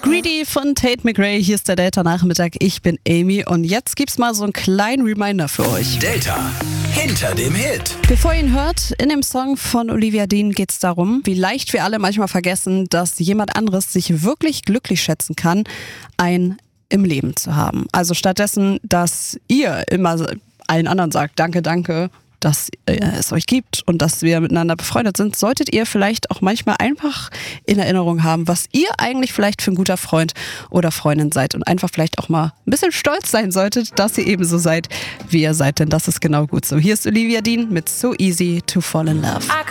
Greedy von Tate McRae, hier ist der Delta-Nachmittag, ich bin Amy und jetzt gibt's mal so einen kleinen Reminder für euch. Delta, hinter dem Hit. Bevor ihr ihn hört, in dem Song von Olivia Dean geht's darum, wie leicht wir alle manchmal vergessen, dass jemand anderes sich wirklich glücklich schätzen kann, einen im Leben zu haben. Also stattdessen, dass ihr immer allen anderen sagt, danke, danke, dass es euch gibt und dass wir miteinander befreundet sind, solltet ihr vielleicht auch manchmal einfach in Erinnerung haben, was ihr eigentlich vielleicht für ein guter Freund oder Freundin seid und einfach vielleicht auch mal ein bisschen stolz sein solltet, dass ihr ebenso seid, wie ihr seid, denn das ist genau gut so. Hier ist Olivia Dean mit So Easy to Fall in Love.